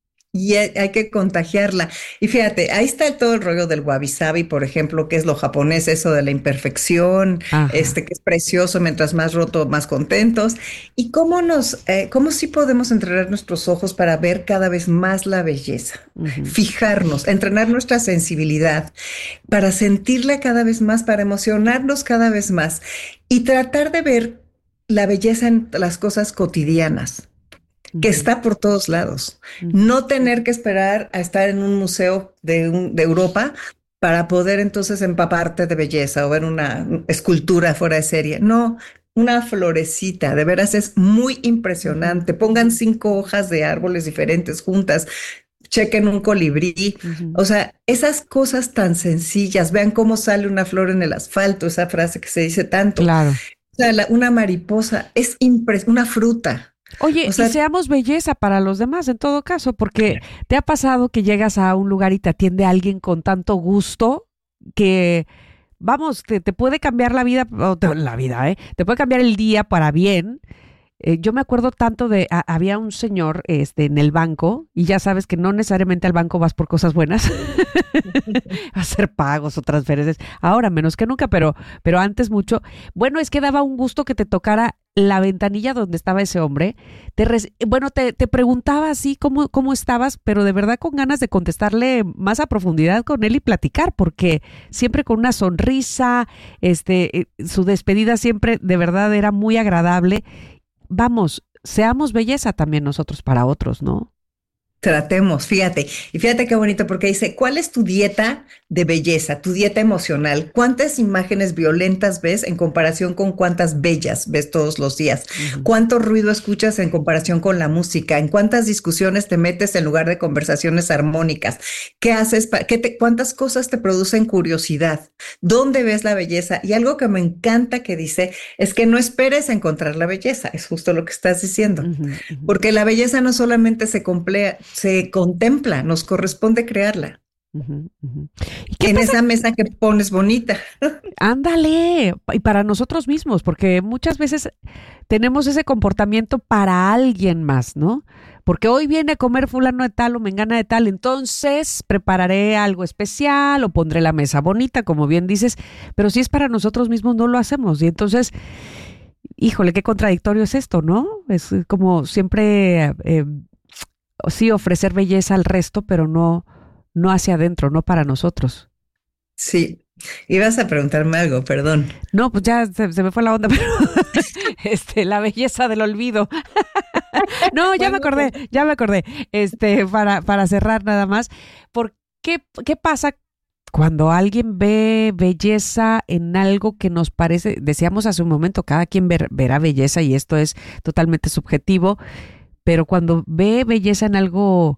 Y hay que contagiarla. Y fíjate, ahí está todo el rollo del wabi-sabi, por ejemplo, que es lo japonés, eso de la imperfección, Ajá. este que es precioso, mientras más roto, más contentos. Y cómo nos, eh, cómo sí podemos entrenar nuestros ojos para ver cada vez más la belleza, uh-huh. fijarnos, entrenar nuestra sensibilidad, para sentirla cada vez más, para emocionarnos cada vez más y tratar de ver la belleza en las cosas cotidianas. Que está por todos lados. No tener que esperar a estar en un museo de, un, de Europa para poder entonces empaparte de belleza o ver una escultura fuera de serie. No, una florecita, de veras es muy impresionante. Pongan cinco hojas de árboles diferentes juntas, chequen un colibrí. Uh-huh. O sea, esas cosas tan sencillas. Vean cómo sale una flor en el asfalto, esa frase que se dice tanto. Claro. O sea, la, una mariposa es impres- una fruta. Oye, o sea, y seamos belleza para los demás en todo caso, porque te ha pasado que llegas a un lugar y te atiende alguien con tanto gusto que, vamos, te, te puede cambiar la vida, o te, la vida, ¿eh? Te puede cambiar el día para bien. Eh, yo me acuerdo tanto de, a, había un señor este, en el banco, y ya sabes que no necesariamente al banco vas por cosas buenas, a hacer pagos o transferencias, ahora menos que nunca, pero, pero antes mucho. Bueno, es que daba un gusto que te tocara la ventanilla donde estaba ese hombre. Te res, bueno, te, te preguntaba así cómo, cómo estabas, pero de verdad con ganas de contestarle más a profundidad con él y platicar, porque siempre con una sonrisa, este, su despedida siempre de verdad era muy agradable. Vamos, seamos belleza también nosotros para otros, ¿no? Tratemos, fíjate, y fíjate qué bonito porque dice, ¿cuál es tu dieta de belleza, tu dieta emocional? ¿Cuántas imágenes violentas ves en comparación con cuántas bellas ves todos los días? Uh-huh. ¿Cuánto ruido escuchas en comparación con la música? ¿En cuántas discusiones te metes en lugar de conversaciones armónicas? ¿Qué haces? Pa- qué te, ¿Cuántas cosas te producen curiosidad? ¿Dónde ves la belleza? Y algo que me encanta que dice es que no esperes a encontrar la belleza, es justo lo que estás diciendo, uh-huh, uh-huh. porque la belleza no solamente se complea, se contempla, nos corresponde crearla. Uh-huh, uh-huh. En pasa? Esa mesa que pones bonita. Ándale, y para nosotros mismos, porque muchas veces tenemos ese comportamiento para alguien más, ¿no? Porque hoy viene a comer fulano de tal o mengana de tal, entonces prepararé algo especial o pondré la mesa bonita, como bien dices, pero si es para nosotros mismos no lo hacemos. Y entonces, híjole, qué contradictorio es esto, ¿no? Es como siempre... Eh, sí ofrecer belleza al resto, pero no, no hacia adentro, no para nosotros. Sí, ibas a preguntarme algo, perdón. No, pues ya se, se me fue la onda, pero este, la belleza del olvido. No, ya me acordé, ya me acordé. Este, para, para cerrar nada más, ¿por qué, qué pasa cuando alguien ve belleza en algo que nos parece, decíamos hace un momento, cada quien ver, verá belleza y esto es totalmente subjetivo, pero cuando ve belleza en algo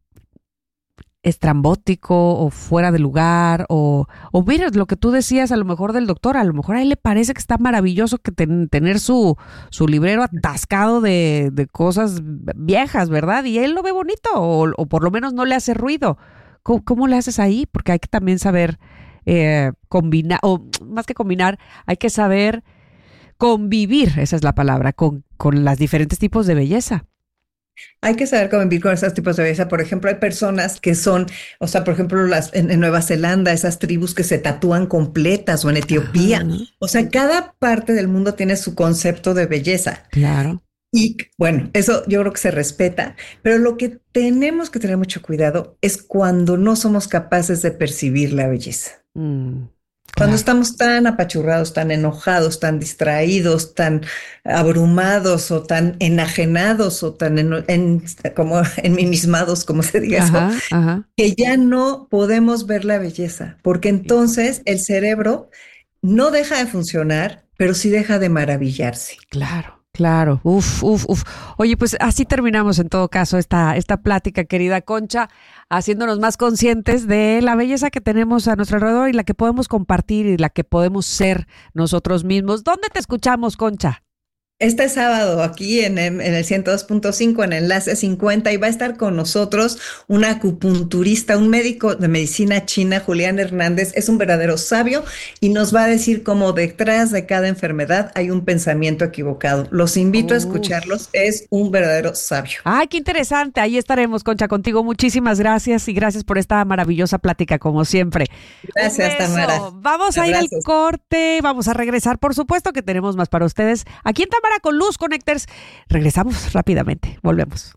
estrambótico o fuera de lugar o, o mira lo que tú decías a lo mejor del doctor, a lo mejor a él le parece que está maravilloso que ten, tener su, su librero atascado de, de cosas viejas, ¿verdad? Y él lo ve bonito o, o por lo menos no le hace ruido. ¿Cómo, cómo le haces ahí? Porque hay que también saber eh, combinar, o más que combinar, hay que saber convivir, esa es la palabra, con, con los diferentes tipos de belleza. Hay que saber convivir con esos tipos de belleza. Por ejemplo, hay personas que son, o sea, por ejemplo, las, en, en Nueva Zelanda, esas tribus que se tatúan completas, o en Etiopía. Ajá. O sea, cada parte del mundo tiene su concepto de belleza. Claro. Y bueno, eso yo creo que se respeta, pero lo que tenemos que tener mucho cuidado es cuando no somos capaces de percibir la belleza. Mm. Cuando estamos tan apachurrados, tan enojados, tan distraídos, tan abrumados o tan enajenados o tan en, en, como enmimismados, como se diga ajá, eso, ajá. que ya no podemos ver la belleza, porque entonces el cerebro no deja de funcionar, pero sí deja de maravillarse. Claro. Claro, uf, uf, uf. Oye, pues así terminamos en todo caso esta, esta plática, querida Concha, haciéndonos más conscientes de la belleza que tenemos a nuestro alrededor y la que podemos compartir y la que podemos ser nosotros mismos. ¿Dónde te escuchamos, Concha? Este sábado aquí en, en el ciento dos punto cinco en Enlace cincuenta y va a estar con nosotros un acupunturista, un médico de medicina china, Julián Hernández. Es un verdadero sabio y nos va a decir cómo detrás de cada enfermedad hay un pensamiento equivocado. Los invito oh. a escucharlos, es un verdadero sabio. Ay, qué interesante. Ahí estaremos, Concha, contigo. Muchísimas gracias y gracias por esta maravillosa plática, como siempre. Gracias, Tamara. Vamos Abrazos. a ir al corte, vamos a regresar, por supuesto que tenemos más para ustedes aquí en Tamara con Luz Connectors. Regresamos rápidamente, volvemos.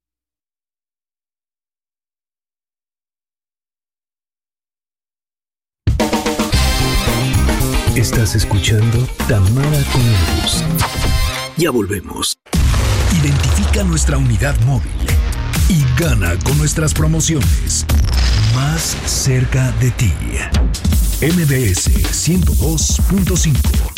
Estás escuchando Tamara con Luz. Ya volvemos. Identifica nuestra unidad móvil y gana con nuestras promociones. Más cerca de ti. M B S ciento dos punto cinco.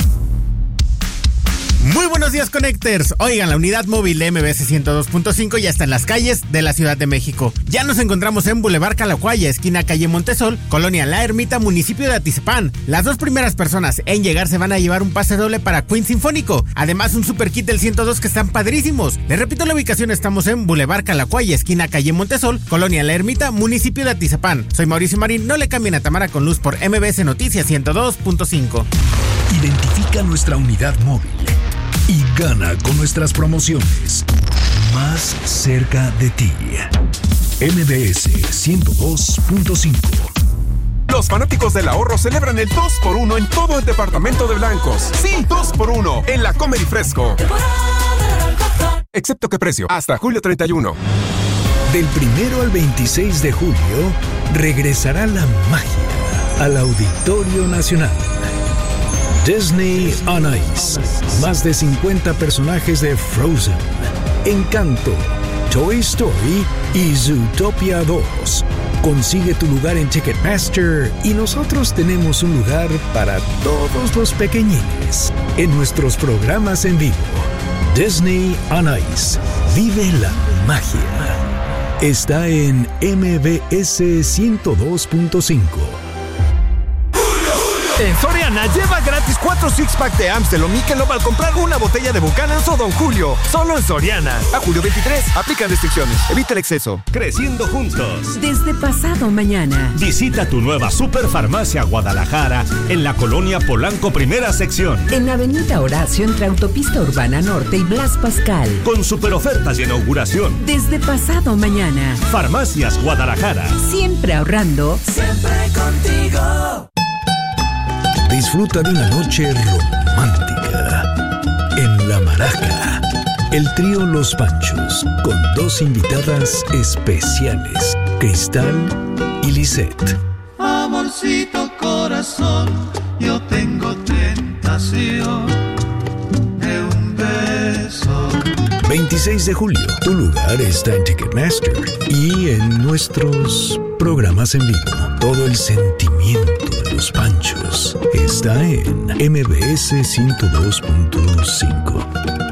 Muy buenos días, Connectors. Oigan, la unidad móvil de M B S ciento dos punto cinco ya está en las calles de la Ciudad de México. Ya nos encontramos en Boulevard Calahuaya, esquina calle Montesol, Colonia La Ermita, municipio de Atizapán. Las dos primeras personas en llegar se van a llevar un pase doble para Queen Sinfónico. Además, un super kit del ciento dos que están padrísimos. Les repito la ubicación, estamos en Boulevard Calahuaya, esquina calle Montesol, Colonia La Ermita, municipio de Atizapán. Soy Mauricio Marín, no le cambien a Tamara con Luz por M B S Noticias ciento dos punto cinco. Identifica nuestra unidad móvil y gana con nuestras promociones. Más cerca de ti. M B S ciento dos punto cinco. Los fanáticos del ahorro celebran el dos por uno en todo el departamento de Blancos. Sí, dos por uno en la Comer y Fresco. Excepto que precio, hasta julio treinta y uno. Del primero al veintiséis de julio, regresará la magia al Auditorio Nacional. Disney on Ice. Más de cincuenta personajes de Frozen, Encanto, Toy Story y Zootopia dos. Consigue tu lugar en Ticketmaster y nosotros tenemos un lugar para todos los pequeñines en nuestros programas en vivo. Disney on Ice. Vive la magia. Está en M B S ciento dos punto cinco. En Soriana, lleva gratis cuatro six-pack de Amstel o Michelob al comprar una botella de Buchanan's o Don Julio. Solo en Soriana. A julio veintitrés. Aplican restricciones. Evita el exceso. Creciendo juntos. Desde pasado mañana. Visita tu nueva Superfarmacia Guadalajara en la colonia Polanco Primera Sección. En Avenida Horacio entre Autopista Urbana Norte y Blas Pascal. Con super ofertas de inauguración. Desde pasado mañana. Farmacias Guadalajara. Siempre ahorrando. Siempre contigo. Disfruta de una noche romántica en La Maraca. El trío Los Panchos, con dos invitadas especiales, Cristal y Lisette. Amorcito corazón, yo tengo tentación de un beso. veintiséis de julio, tu lugar está en Ticketmaster y en nuestros programas en vivo. Todo el sentimiento de Los Panchos está en M B S ciento dos punto cinco.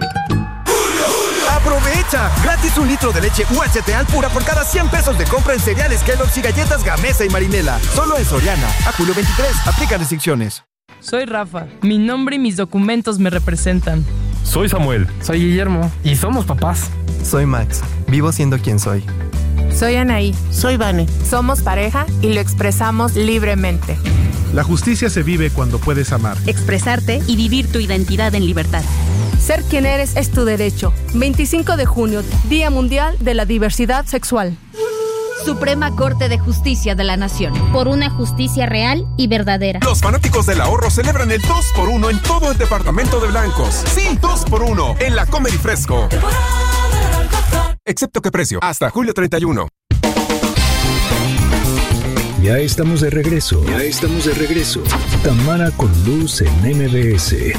¡Aprovecha! Gratis un litro de leche U H T Alpura por cada cien pesos de compra en cereales Kellogg's y galletas Gamesa y Marinela. Solo en Soriana. A julio veintitrés. Aplica restricciones. Soy Rafa. Mi nombre y mis documentos me representan. Soy Samuel. Soy Guillermo. Y somos papás. Soy Max. Vivo siendo quien soy. Soy Anaí. Soy Vane. Somos pareja y lo expresamos libremente. La justicia se vive cuando puedes amar, expresarte y vivir tu identidad en libertad. Ser quien eres es tu derecho. veinticinco de junio, Día Mundial de la Diversidad Sexual. Suprema Corte de Justicia de la Nación. Por una justicia real y verdadera. Los fanáticos del ahorro celebran el dos por uno en todo el departamento de Blancos. Sí, dos por uno en la Comer y Fresco. Excepto que precio, hasta julio treinta y uno. Ya estamos de regreso. Ya estamos de regreso. Tamara con Luz en M B S.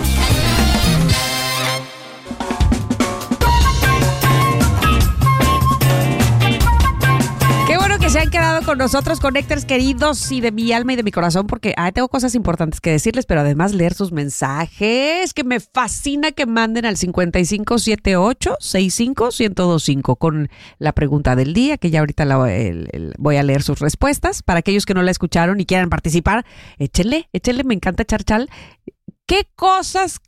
Se han quedado con nosotros, Connectors queridos y de mi alma y de mi corazón, porque ay, tengo cosas importantes que decirles, pero además leer sus mensajes, que me fascina que manden al cincuenta y cinco setenta y ocho sesenta y cinco ciento veinticinco con la pregunta del día, que ya ahorita la, el, el, voy a leer sus respuestas. Para aquellos que no la escucharon y quieran participar, échenle, échenle, me encanta echar chal. ¿Qué cosas